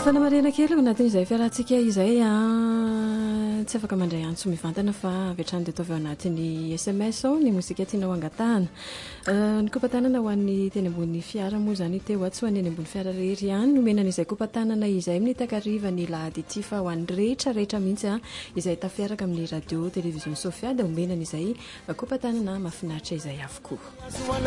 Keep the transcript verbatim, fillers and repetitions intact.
fana marina kely anatin'izay fiarantsika izay tsy afaka mandray antso mivantana fa avetrany dia ataovy ao anatin'ny S M S ao ny mozika tianao angatahana. Ny kopatanana ho an'ny teny ambony fiara moa zany teo atsy ho an'ny eny ambony fiara rehery ihany nomenan'izay kopatanana izay amin'ny takariva ny lahady ity fa ho an'ny rehetra rehetra mihitsy a izay tafiaraka amin'ny radio télévision Sofia dia omenan'izay kopatanana mahafinaritra izay avokoa.